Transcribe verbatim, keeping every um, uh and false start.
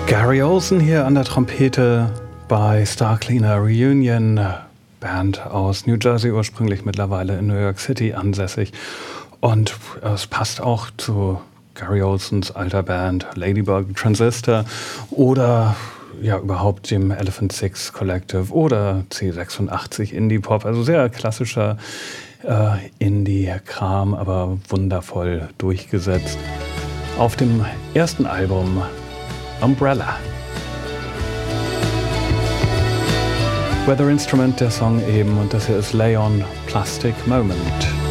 Gary Olsen hier an der Trompete bei Star Cleaner Reunion, Band aus New Jersey, ursprünglich mittlerweile in New York City ansässig. Und es passt auch zu Gary Olsens alter Band Ladybug Transistor oder ja überhaupt dem Elephant Six Collective oder C sechsundachtzig Indie Pop. Also sehr klassischer äh, Indie-Kram, aber wundervoll durchgesetzt. Auf dem ersten Album Umbrella. Weather Instrument, der Song eben, und das hier ist Lay On Plastic Moment.